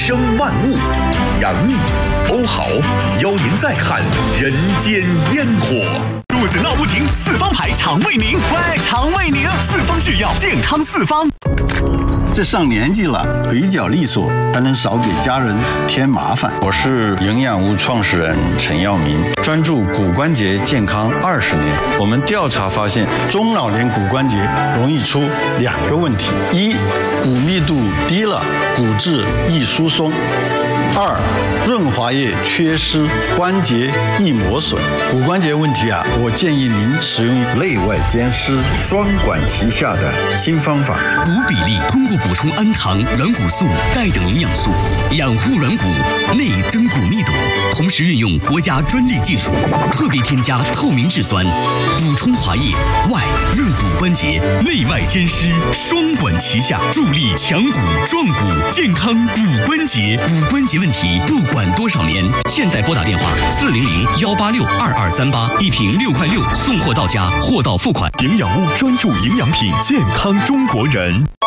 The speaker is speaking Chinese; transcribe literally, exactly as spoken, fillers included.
生万物，杨幂、欧豪邀您再看人间烟火。 肚子闹不停，四方牌肠胃宁，喂，肠胃宁，四方制药，健康四方。 这上年纪了，腿脚利索，才能少给家人添麻烦。我是营养屋创始人陈耀明，专注骨关节健康二十年。我们调查发现，中老年骨关节容易出两个问题：一，骨密度低了，骨质易疏松；二，润滑液缺失，关节易磨损。骨关节问题啊，我建议您使用内外兼施、双管齐下的新方法。 骨比例通过补充氨糖、软骨素、钙等营养素，养护软骨，内增骨密度，同时运用国家专利技术，特别添加透明质酸，补充滑液，外润骨关节，内外兼施，双管齐下，助力强骨壮骨，健康骨关节。骨关节问题不管多少年，现在拨打电话四零零幺八六二二三八，一瓶六块六，送货到家，货到付款。 营养屋专注营养品，健康中国人。